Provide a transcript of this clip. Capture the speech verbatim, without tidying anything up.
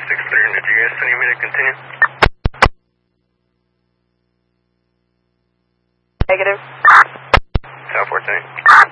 six three, did you guys need me to continue? Negative. South fourteen.